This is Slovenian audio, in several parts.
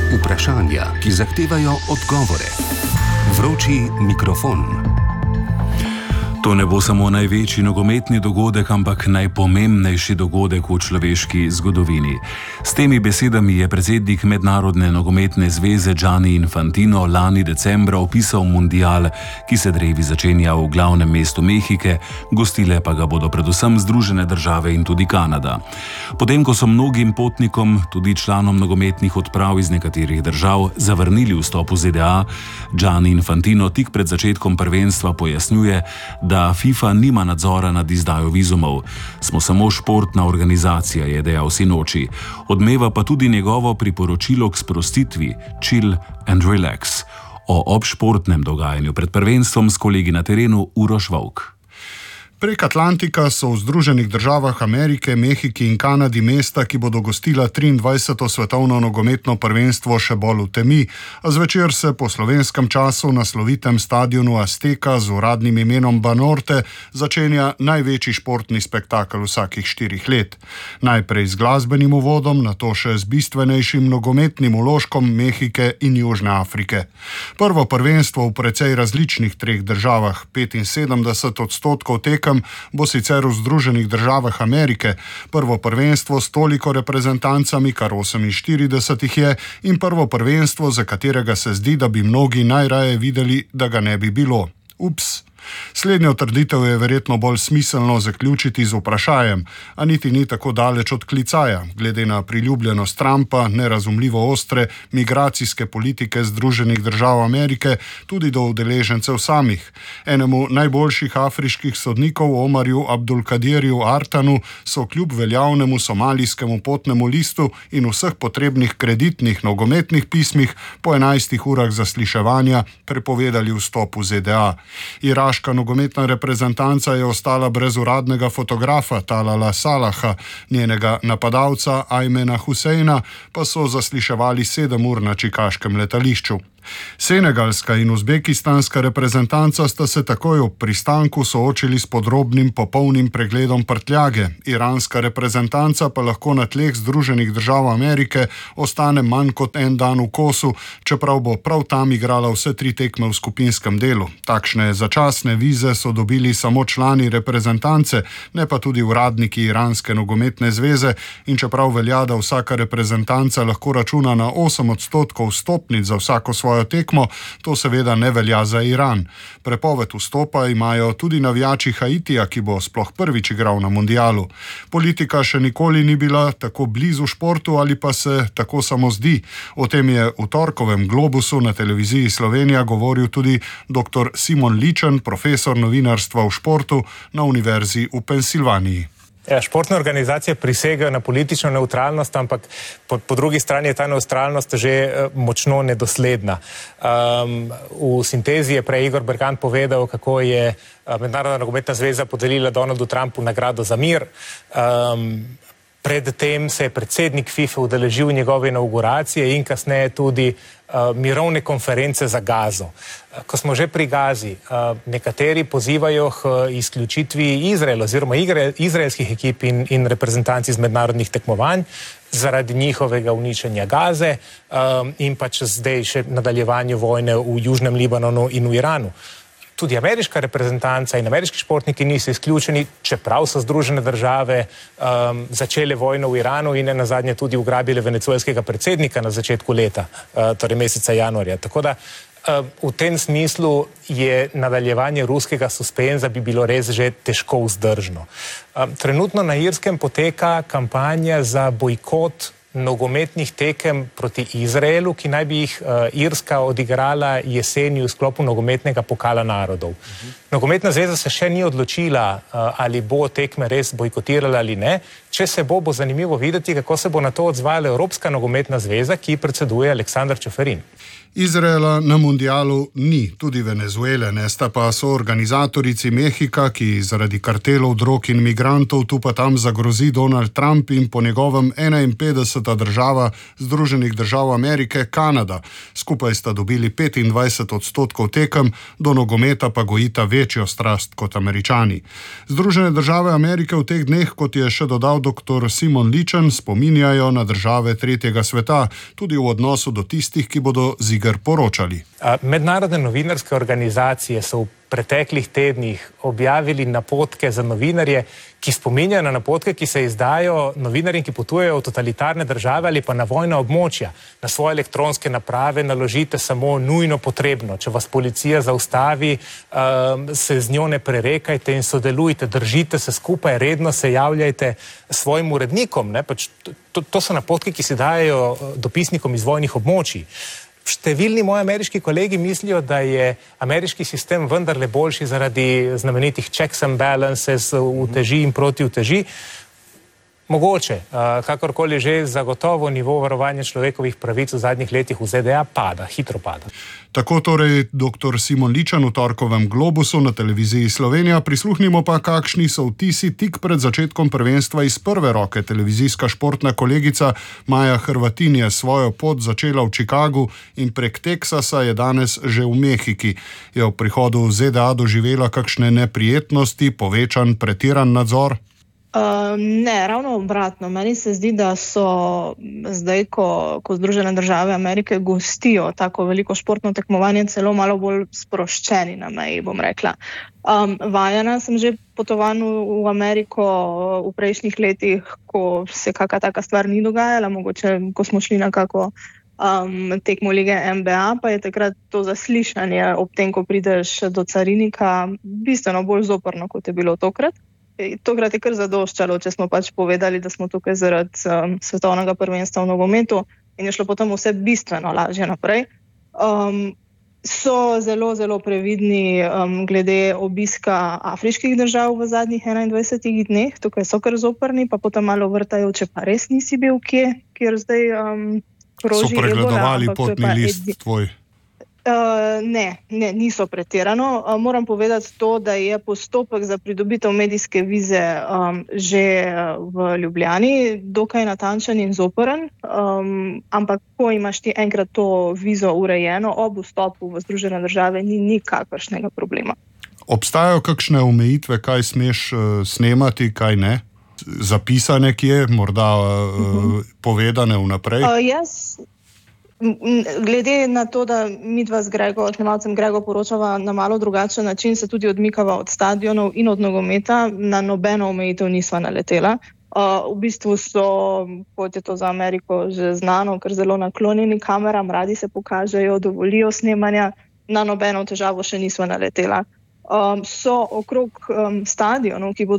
Vprašanja, ki zahtevajo odgovore. Vroči mikrofon. To ne bo samo največji nogometni dogodek, ampak najpomembnejši dogodek v človeški zgodovini. S temi besedami je predsednik Mednarodne nogometne zveze Gianni Infantino lani decembra opisal mundial, ki se drevi začenja v glavnem mestu Mehike, gostile pa ga bodo predvsem Združene države in tudi Kanada. Potem, ko so mnogim potnikom, tudi članom nogometnih odprav iz nekaterih držav, zavrnili vstop v ZDA, Gianni Infantino tik pred začetkom prvenstva pojasnjuje, da FIFA nima nadzora nad izdajo vizumov. Smo samo športna organizacija, je dejal sinoči. Odmeva pa tudi njegovo priporočilo k sprostitvi, chill and relax. O obšportnem dogajanju pred prvenstvom s kolegi na terenu Uroš Vovk. Prek Atlantika so v Združenih državah Amerike, Mehiki in Kanadi mesta, ki bodo gostila 23. svetovno nogometno prvenstvo, še bolj v temi, a zvečer se po slovenskem času na slovitem stadionu Azteka z uradnim imenom Banorte začenja največji športni spektakel vsakih 4 let. Najprej z glasbenim uvodom, nato še z bistvenejšim nogometnim vložkom Mehike in Južne Afrike. Prvo prvenstvo v precej različnih 3 državah, 75% tekem bo sicer v Združenih državah Amerike, prvo prvenstvo s toliko reprezentancami, kar 48 jih je, in prvo prvenstvo, za katerega se zdi, da bi mnogi najraje videli, da ga ne bi bilo. Ups! Slednjo trditev je verjetno bolj smiselno zaključiti z vprašajem, a niti ni tako daleč od klicaja, glede na priljubljenost Trumpa, nerazumljivo ostre migracijske politike Združenih držav Amerike, tudi do udeležencev samih. Enemu najboljših afriških sodnikov, Omarju Abdulkadirju Artanu, so kljub veljavnemu somalijskemu potnemu listu in vseh potrebnih kreditnih nogometnih pismih po 11 urah zasliševanja prepovedali vstop v ZDA. Iraška nogometna reprezentanca je ostala brez uradnega fotografa Talala Salaha, njenega napadalca Ajmena Huseina pa so zasliševali 7 ur na čikaškem letališču. Senegalska in uzbekistanska reprezentanca sta se takoj ob pristanku soočili s podrobnim popolnim pregledom prtljage. Iranska reprezentanca pa lahko na tleh Združenih držav Amerike ostane manj kot en dan v kosu, čeprav bo prav tam igrala vse 3 tekme v skupinskem delu. Takšne začasne vize so dobili samo člani reprezentance, ne pa tudi uradniki Iranske nogometne zveze, in čeprav velja, da vsaka reprezentanca lahko računa na 8% vstopnic za vsako svojo tekmo, to seveda ne velja za Iran. Prepoved vstopa imajo tudi navijači Haitija, ki bo sploh prvič igral na mundialu. Politika še nikoli ni bila tako blizu športu, ali pa se tako samo zdi. O tem je v torkovem Globusu na televiziji Slovenija govoril tudi dr. Simon Ličen, profesor novinarstva v športu na Univerzi v Pensilvaniji. Športne organizacije prisegajo na politično nevtralnost, ampak po drugi strani je ta nevtralnost že močno nedosledna. V sintezi je prej Igor Bergan povedal, kako je Mednarodna nogometna zveza podelila Donaldu Trumpu nagrado za mir. Predtem se je predsednik FIFA udeležil njegove inauguracije in kasneje tudi mirovne konference za Gazo. Ko smo že pri Gazi, nekateri pozivajo k izključitvi Izraela oziroma izraelskih ekip in reprezentanc iz mednarodnih tekmovanj zaradi njihovega uničenja Gaze in pač zdaj še nadaljevanju vojne v Južnem Libanonu in v Iranu. Tudi ameriška reprezentanca in ameriški športniki niso izključeni, čeprav so Združene države začele vojno v Iranu in nazadnje tudi ugrabile venezuelskega predsednika na začetku leta, torej meseca januarja. Tako da v tem smislu je nadaljevanje ruskega suspenza bi bilo res že težko vzdržno. Trenutno na Irskem poteka kampanja za bojkot nogometnih tekem proti Izraelu, ki naj bi jih Irska odigrala jeseni v sklopu nogometnega pokala narodov. Nogometna zveza se še ni odločila, ali bo tekme res bojkotirala ali ne. Če se bo zanimivo videti, kako se bo na to odzvala Evropska nogometna zveza, ki predseduje Aleksandar Čeferin. Izraela na mundialu ni, tudi Venezuele ne, sta pa so organizatorici Mehika, ki zaradi kartelov drog in migrantov tu pa tam zagrozi Donald Trump, in po njegovem 51. država Združenih držav Amerike, Kanada. Skupaj sta dobili 25% tekem, do nogometa pa gojita večjo strast kot Američani. Združene države Amerike v teh dneh, kot je še dodal dr. Simon Ličen spominjajo na države tretjega sveta, tudi v odnosu do tistih, ki bodo z iger poročali. Mednarodne novinarske organizacije so v preteklih tednih objavili napotke za novinarje, ki spominjajo na napotke, ki se izdajo novinarjem, ki potujejo v totalitarne države ali pa na vojna območja. Na svoje elektronske naprave naložite samo nujno potrebno. Če vas policija zaustavi, se z njo ne prerekajte in sodelujte, držite se skupaj, redno se javljajte svojim urednikom. To so napotke, ki se dajo dopisnikom iz vojnih območij. Številni moji ameriški kolegi mislijo, da je ameriški sistem vendarle boljši zaradi znamenitih checks and balances, uteži in protiuteži. Mogoče, kakorkoli že, zagotovo nivo varovanja človekovih pravic v zadnjih letih v ZDA pada, hitro pada. Tako torej dr. Simon Ličen v torkovem Globusu na televiziji Slovenija. Prisluhnimo pa, kakšni so vtisi tik pred začetkom prvenstva iz prve roke. Televizijska športna kolegica Maja Hrvatin je svojo pot začela v Chicagu in prek Teksasa je danes že v Mehiki. Je v prihodu v ZDA doživela kakšne neprijetnosti, povečan, pretiran nadzor? Ne, ravno obratno. Meni se zdi, da so zdaj, ko Združene države Amerike gostijo tako veliko športno tekmovanje, celo malo bolj sproščeni na meji, bom rekla. Vajena sem že potovanj v Ameriko v prejšnjih letih, ko se kakšna taka stvar ni dogajala, mogoče ko smo šli na kako tekmo lige NBA, pa je takrat to zaslišanje ob tem, ko prideš do carinika, bistveno bolj zoprno, kot je bilo tokrat. Tokrat je kar zadoščalo, če smo pač povedali, da smo tukaj zaradi svetovnega prvenstva v nogometu in je šlo potem vse bistveno lažje naprej. So zelo, zelo previdni glede obiska afriških držav v zadnjih 21 dneh. Tukaj so kar zoprni, pa potem malo vrtajo, če pa res nisi bil kjer zdaj kroži. So pregledovali potni list tvoj? Ne, niso pretirano. Moram povedati to, da je postopek za pridobitev medijske vize že v Ljubljani dokaj natančen in zoprn, ampak ko imaš ti enkrat to vizo urejeno, ob vstopu v Združene države ni nikakršnega problema. Obstajajo kakšne omejitve, kaj smeš snemati, kaj ne? Zapisane kje, morda povedane vnaprej? Glede na to, da midva z snemalcem Grego poročava na malo drugačen način, se tudi odmikava od stadionov in od nogometa, na nobeno omejitev nisva naletela. V bistvu so, kot je to za Ameriko že znano, ker zelo naklonjeni kameram, radi se pokažejo, dovolijo snemanja, na nobeno težavo še nisva naletela. So okrog stadionov, ki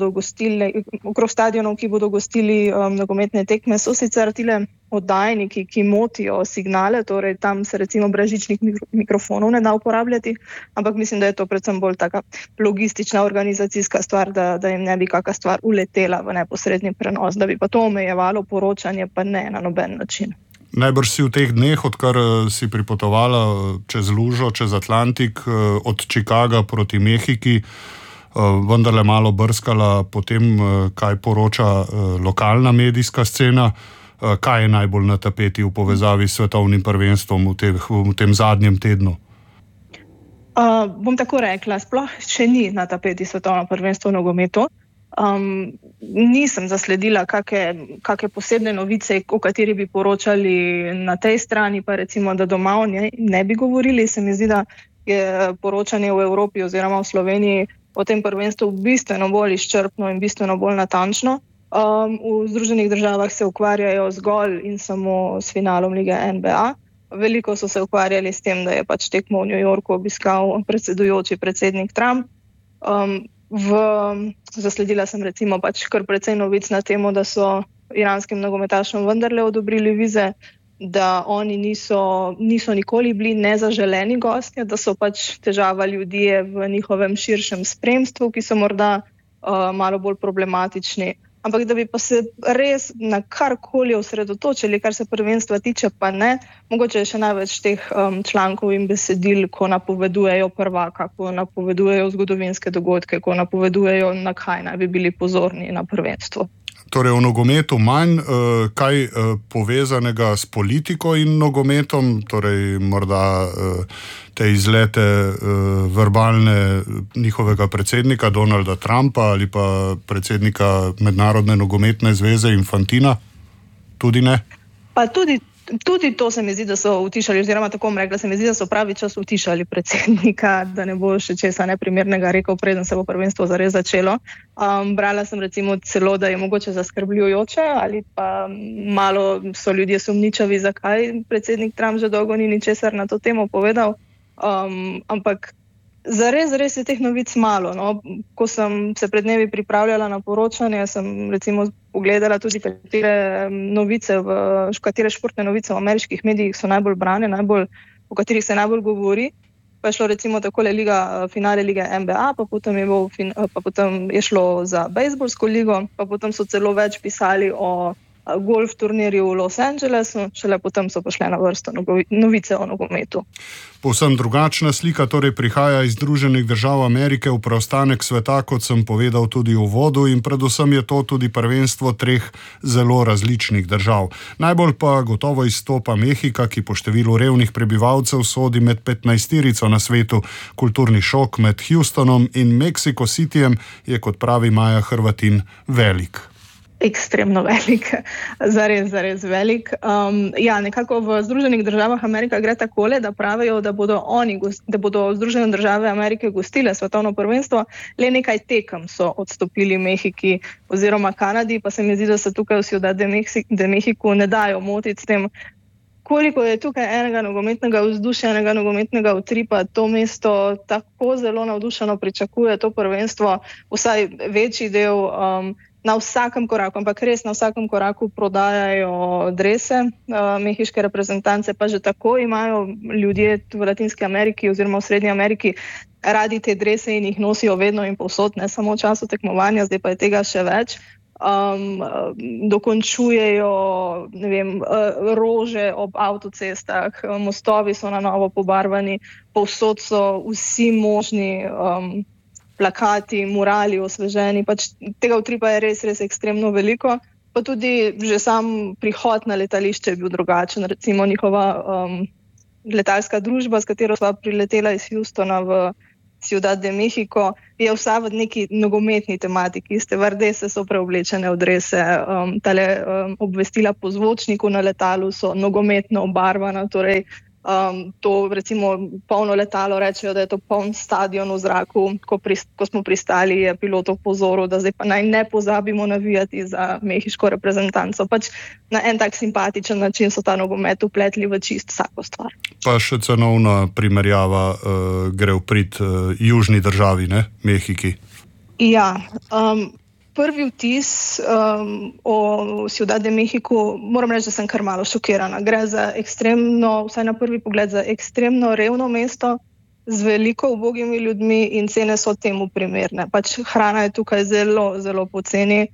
bodo gostili nogometne tekme, so sicer tile oddajniki, ki motijo signale, torej tam se recimo brezžičnih mikrofonov ne da uporabljati, ampak mislim, da je to predvsem bolj taka logistična organizacijska stvar, da jim ne bi kakšna stvar uletela v neposredni prenos, da bi pa to omejevalo poročanje, pa ne na noben način. Najbrž si v teh dneh, odkar si pripotovala čez lužo, čez Atlantik, od Chicaga proti Mehiki, vendarle malo brskala po tem, kaj poroča lokalna medijska scena. Kaj je najbolj na tapeti v povezavi s svetovnim prvenstvom v tem zadnjem tednu? Bom tako rekla, sploh še ni na tapeti svetovno prvenstvo v nogometu. Nisem zasledila kakšne posebne novice, o kateri bi poročali na tej strani, pa recimo, da doma o njej ne bi govorili. Se mi zdi, da je poročanje v Evropi oziroma v Sloveniji o tem prvenstvu bistveno bolj izčrpno in bistveno bolj natančno. V Združenih državah se ukvarjajo zgolj in samo s finalom lige NBA. Veliko so se ukvarjali s tem, da je pač tekmo v New Yorku obiskal predsedujoči predsednik Trump. Zasledila sem recimo pač kar precej novic na temo, da so iranskim nogometašom vendarle odobrili vize, da oni niso nikoli bili nezaželeni gostje, da so pač težava ljudje v njihovem širšem spremstvu, ki so morda malo bolj problematični. Ampak da bi pa se res na karkoli osredotočili, kar se prvenstva tiče, pa ne. Mogoče je še največ teh člankov in besedil, ko napovedujejo prvaka, ko napovedujejo zgodovinske dogodke, ko napovedujejo, na kaj naj bi bili pozorni na prvenstvu. Torej o nogometu manj, kaj povezanega s politiko in nogometom, torej morda te izlete verbalne njihovega predsednika Donalda Trumpa ali pa predsednika Mednarodne nogometne zveze Infantina? Tudi ne? Pa tudi to se mi zdi, da so utišali, oziroma tako bom rekla, se mi zdi, da so pravi čas utišali predsednika, da ne bo še česa neprimernega rekel, preden se bo prvenstvo zares začelo. Brala sem recimo celo, da je mogoče zaskrbljujoče ali pa malo so ljudje sumničavi, zakaj predsednik Trump že dolgo ni ničesar na to temo povedal, ampak zares je teh novic malo. No. Ko sem se pred dnevi pripravljala na poročanje, sem recimo pogledala tudi katere športne novice v ameriških medijih so najbolj brane, o katerih se najbolj govori. Pa je šlo recimo takole finale lige NBA, pa potem je šlo za bejzbolsko ligo, pa potem so celo več pisali o golf turnirju v Los Angelesu, šele potem so pošle na vrsto novice o nogometu. Povsem drugačna slika torej prihaja iz Združenih držav Amerike v preostanek sveta, kot sem povedal tudi v uvodu, in predvsem je to tudi prvenstvo 3 zelo različnih držav. Najbolj pa gotovo izstopa Mehika, ki po številu revnih prebivalcev sodi med 15-terico na svetu. Kulturni šok med Houstonom in Mexico Cityjem je, kot pravi Maja Hrvatin, velik. Ekstremno velik, zares velik. Nekako v Združenih državah Amerike gre takole, da pravijo, da bodo Združene države Amerike gostile svetovno prvenstvo, le nekaj tekem so odstopili Mehiki oziroma Kanadi, pa se mi zdi, da se tukaj v Ciudad de México ne dajo motiti s tem, koliko je tukaj enega nogometnega vzdušja, enega nogometnega utripa. To mesto tako zelo navdušeno pričakuje to prvenstvo, vsaj večji del na vsakem koraku, ampak res na vsakem koraku prodajajo drese mehiške reprezentance, pa že tako imajo ljudje v Latinski Ameriki oziroma v Srednji Ameriki radi te drese in jih nosijo vedno in povsod, ne samo v času tekmovanja, zdaj pa je tega še več. Dokončujejo, rože ob avtocestah, mostovi so na novo pobarvani, povsod so vsi možni plakati, murali osveženi, pač tega utripa je res ekstremno veliko, pa tudi že sam prihod na letališče je bil drugačen, recimo njihova letalska družba, s katero sva priletela iz Houstona v Ciudad de México, je vsa v neki nogometni tematiki, stevardese so preoblečene v drese, obvestila po zvočniku na letalu so nogometno obarvana, torej to recimo polno letalo rečejo, da je to poln stadion v zraku. Ko smo pristali, je pilot opozoril, da zdaj pa naj ne pozabimo navijati za mehiško reprezentanco. Pač na en tak simpatičen način so ta nogomet upletli v čist vsako stvar. Pa še cenovna primerjava gre v prid južni državi, ne, Mehiki? Ja, prvi vtis o Ciudad de México, moram reči, da sem kar malo šokirana. Gre za ekstremno, vsaj na prvi pogled, za ekstremno revno mesto z veliko ubogimi ljudmi in cene so temu primerne. Pač hrana je tukaj zelo poceni.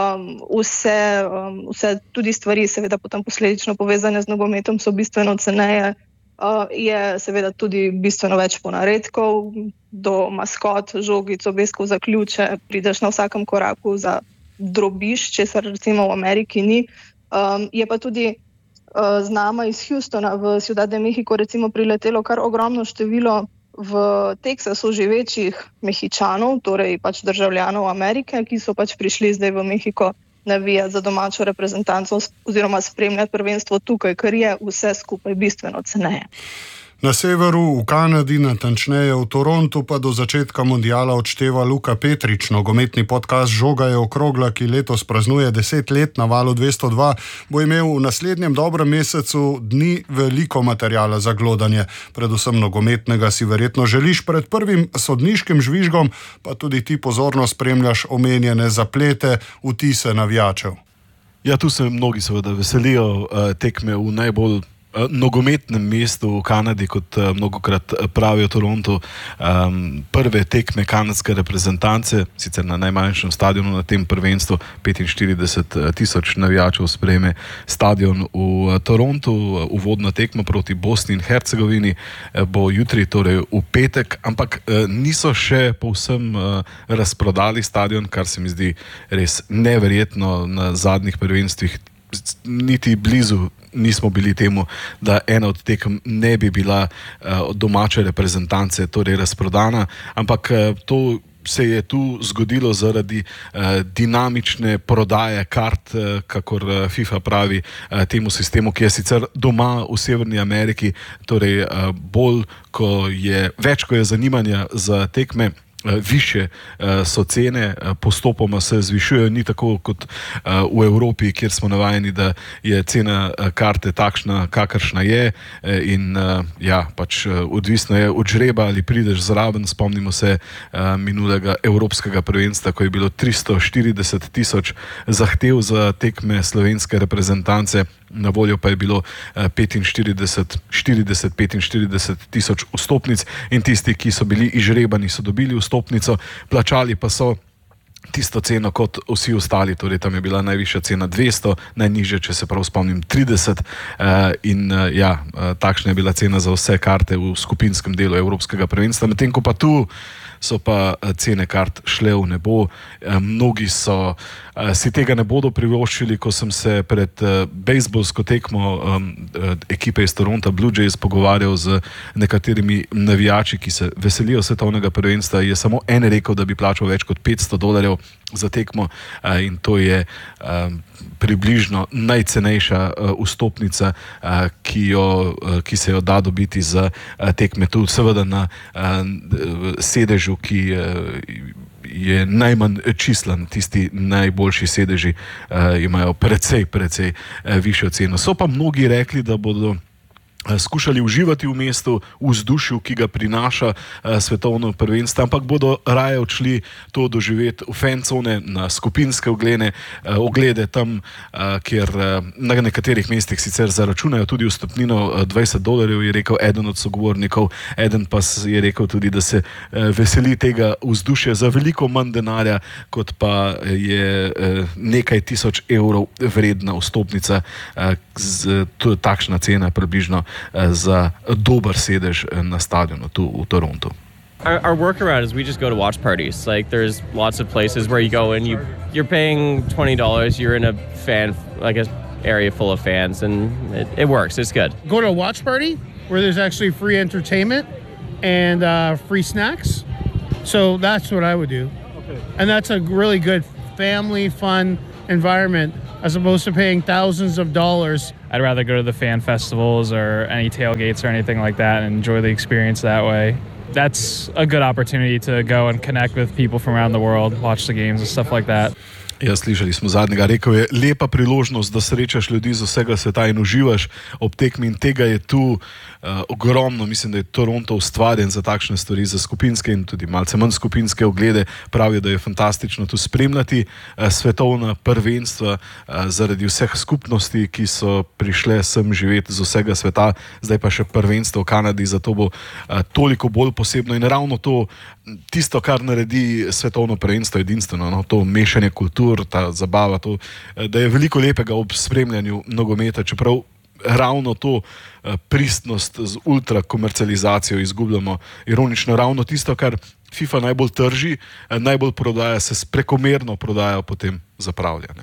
Vse tudi stvari, seveda potem posledično povezane z nogometom, so bistveno ceneje. Je seveda tudi bistveno več ponaredkov, do maskot, žogic, obeskov za ključe, prideš na vsakem koraku za drobiž, česar recimo v Ameriki ni. Je pa tudi z nama iz Houstona v Ciudad de México recimo priletelo kar ogromno število v Teksasu živečih Mehičanov, torej pač državljanov Amerike, ki so pač prišli zdaj v Mehiko navijati za domačo reprezentanco oziroma spremljati prvenstvo tukaj, ker je vse skupaj bistveno ceneje. Na severu, v Kanadi, natančneje v Torontu, pa do začetka mundiala odšteva Luka Petrič. Nogometni podcast Žoga je okrogla, ki letos praznuje 10 let na valu 202, bo imel v naslednjem dobrem mesecu dni veliko materiala za glodanje. Predvsem nogometnega si verjetno želiš pred prvim sodniškim žvižgom, pa tudi ti pozorno spremljaš omenjene zaplete, vtise navijačev. Ja, tu se mnogi seveda veselijo tekme v najbolj nogometnem mestu v Kanadi, kot mnogokrat pravijo Toronto, prve tekme kanadske reprezentance, sicer na najmanjšem stadionu na tem prvenstvu, 45,000 navijačev sprejme stadion v Torontu. Uvodna tekma proti Bosni in Hercegovini bo jutri, torej v petek, ampak niso še povsem razprodali stadion, kar se mi zdi res neverjetno. Na zadnjih prvenstvih niti blizu nismo bili temu, da ena od tekem ne bi bila domače reprezentance, torej razprodana, ampak to se je tu zgodilo zaradi dinamične prodaje kart, kakor FIFA pravi temu sistemu, ki je sicer doma v Severni Ameriki, torej več ko je zanimanja za tekme, više so cene, postopoma se zvišujejo, ni tako kot v Evropi, kjer smo navajeni, da je cena karte takšna, kakršna je, in pač odvisno je od žreba, ali prideš zraven. Spomnimo se minulega evropskega prvenstva, ko je bilo 340,000 zahtev za tekme slovenske reprezentance, na voljo pa je bilo 45,000 vstopnic, in tisti, ki so bili izžrebani, so dobili vstopnico, plačali pa so tisto ceno kot vsi ostali, torej tam je bila najvišja cena 200, najnižja, če se prav spomnim, 30, takšna je bila cena za vse karte v skupinskem delu evropskega prvenstva, medtem ko pa tu so pa cene kart šle v nebo. Mnogi si tega ne bodo privoščili. Ko sem se pred bejzbolsko tekmo ekipe iz Toronta Blue Jays pogovarjal z nekaterimi navijači, ki se veselijo svetovnega prvenstva, je samo en rekel, da bi plačal več kot $500 za tekmo, in to je približno najcenejša vstopnica, ki se jo da dobiti za tekme tu, seveda na sedežu, ki je najmanj čislan. Tisti najboljši sedeži imajo precej višjo ceno. So pa mnogi rekli, da bodo skušali uživati v mestu, v vzdušju, ki ga prinaša svetovno prvenstvo, ampak bodo raje odšli to doživeti v fancone, na skupinske oglede tam, kjer na nekaterih mestih sicer zaračunajo tudi vstopnino $20, je rekel eden od sogovornikov, eden pa je rekel tudi, da se veseli tega vzdušja za veliko manj denarja, kot pa je nekaj tisoč evrov vredna vstopnica, takšna cena približno za dober sedež na stadionu tu v Torontu. Our workaround is we just go to watch parties. Like, there's lots of places where you go and you're paying $20, you're in a area full of fans, and it works. It's good. Go to a watch party where there's actually free entertainment and free snacks. So that's what I would do. Okay. And that's a really good family fun environment, as opposed to paying thousands of dollars. I'd rather go to the fan festivals or any tailgates or anything like that and enjoy the experience that way. That's a good opportunity to go and connect with people from around the world, watch the games and stuff like that. Ja, slišali smo zadnjega, rekel je, lepa priložnost, da srečaš ljudi z vsega sveta in uživaš ob tekmi, in tega je tu ogromno. Mislim, da je Toronto ustvarjen za takšne stvari, za skupinske in tudi malce manj skupinske oglede. Pravijo, da je fantastično tu spremljati svetovna prvenstva zaradi vseh skupnosti, ki so prišle sem živeti z vsega sveta. Zdaj pa še prvenstvo v Kanadi, zato bo toliko bolj posebno, in ravno to, tisto, kar naredi svetovno prvenstvo edinstveno, no, to mešanje kultur, ta zabava, to, da je veliko lepega ob spremljanju nogometa, čeprav ravno to pristnost z ultrakomercializacijo izgubljamo. Ironično, ravno tisto, kar FIFA najbolj trži, najbolj prodaja, se prekomerno prodaja, potem zapravljane.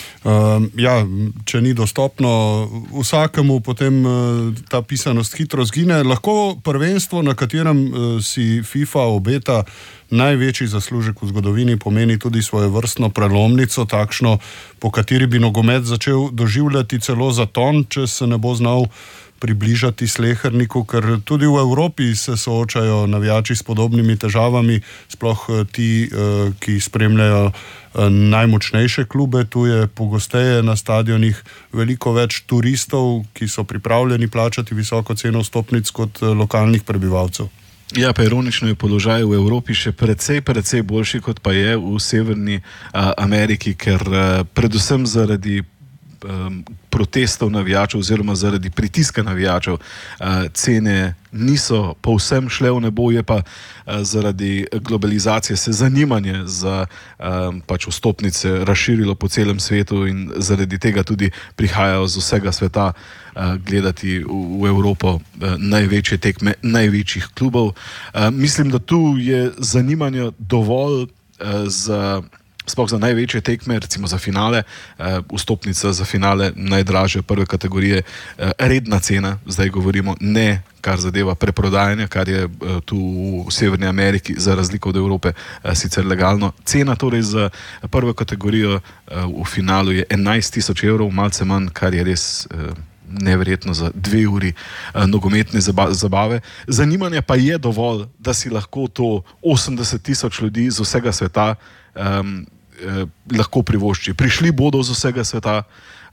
Če ni dostopno vsakemu, potem ta pisanost hitro zgine. Lahko prvenstvo, na katerem si FIFA obeta največji zaslužek v zgodovini, pomeni tudi svojevrstno prelomnico, takšno, po kateri bi nogomet začel doživljati celo zaton, če se ne bo znal približati sleherniku, ker tudi v Evropi se soočajo navijači s podobnimi težavami, sploh ti, ki spremljajo najmočnejše klube. Tu je pogosteje na stadionih veliko več turistov, ki so pripravljeni plačati visoko ceno vstopnic kot lokalnih prebivalcev. Ja, pa ironično je položaj v Evropi še precej boljši, kot pa je v Severni Ameriki, ker predvsem zaradi protestov navijačev oziroma zaradi pritiska navijačev cene niso povsem šle v nebo, je pa zaradi globalizacije se zanimanje za pač vstopnice razširilo po celem svetu in zaradi tega tudi prihajajo z vsega sveta gledati v Evropo največje tekme največjih klubov. Mislim, da tu je zanimanje dovolj sploh za največje tekme, recimo za finale, vstopnica za finale najdražje prve kategorije, redna cena, zdaj govorimo, ne kar zadeva preprodajanje, kar je tu v Severni Ameriki za razliko od Evrope sicer legalno. Cena torej za prvo kategorijo v finalu je 11.000 evrov, malce manj, kar je res neverjetno za 2 uri nogometne zabave. Zanimanje pa je dovolj, da si lahko to 80.000 ljudi z vsega sveta lahko privošči. Prišli bodo z vsega sveta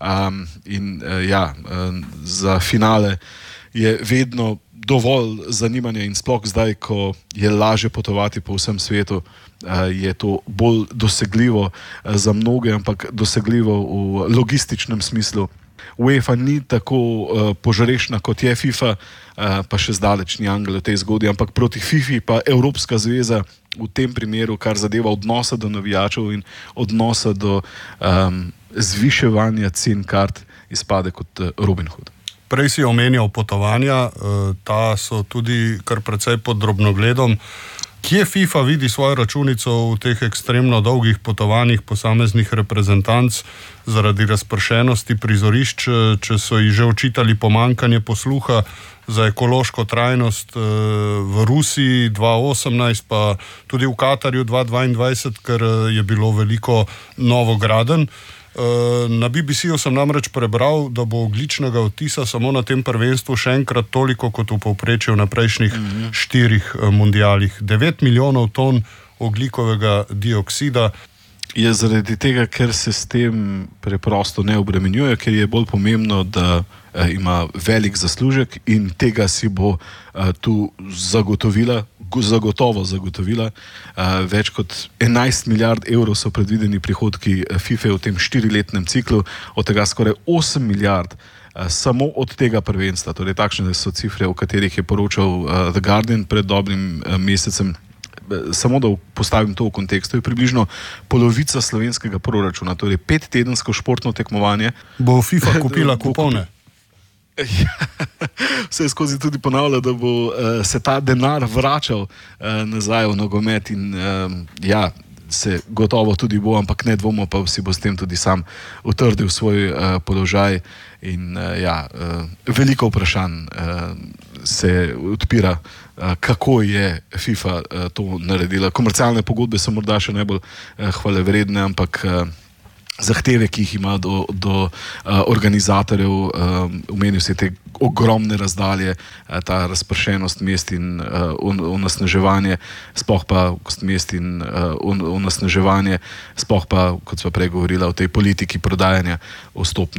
za finale je vedno dovolj zanimanja in sploh zdaj, ko je lažje potovati po vsem svetu, je to bolj dosegljivo za mnoge, ampak dosegljivo v logističnem smislu. UEFA ni tako požrešna kot je FIFA, pa še zdaleč ni angel v tej zgodbi, ampak proti FIFA pa Evropska zveza v tem primeru, kar zadeva odnosa do navijačev in odnosa do zviševanja cen kart, izpade kot Robin Hood. Prej si omenjal potovanja, ta so tudi kar precej pod drobnogledom. Kje FIFA vidi svojo računico v teh ekstremno dolgih potovanjih posameznih reprezentanc zaradi razpršenosti prizorišč, če so ji že očitali pomanjkanje posluha za ekološko trajnost v Rusiji 2018, pa tudi v Katarju 2022, ker je bilo veliko novogradenj. Na BBC-u sem namreč prebral, da bo ogljičnega odtisa samo na tem prvenstvu še enkrat toliko kot v povprečju na prejšnjih 4 mundialih. 9 milijonov ton ogljikovega dioksida. Je zaradi tega, ker se s tem preprosto ne obremenjuje, ker je bolj pomembno, da ima velik zaslužek in tega si bo tu zagotovo zagotovila. Več kot 11 milijard evrov so predvideni prihodki FIFA v tem 4-letnem ciklu, od tega skoraj 8 milijard samo od tega prvenstva. Torej takšne so cifre, o katerih je poročal The Guardian pred dobrim mesecem. Samo da postavim to v kontekstu, je približno polovica slovenskega proračuna, torej 5-tedensko športno tekmovanje. Bo FIFA kupila kupone? Vse skozi tudi ponavlja, da bo se ta denar vračal nazaj v nogomet in se gotovo tudi bo, ampak ne dvomo, pa si bo s tem tudi sam utrdil svoj položaj in veliko vprašanj se odpira, kako je FIFA to naredila. Komercialne pogodbe so morda še najbolj hvalevredne, ampak zahteve, ki jih ima do organizatorjev, omenil se te ogromne razdalje, ta razpršenost mest in onesnaževanje, sploh pa mest in onesnaževanje, sploh pa, kot sva prej govorila, o tej politiki prodajanja vstopnic.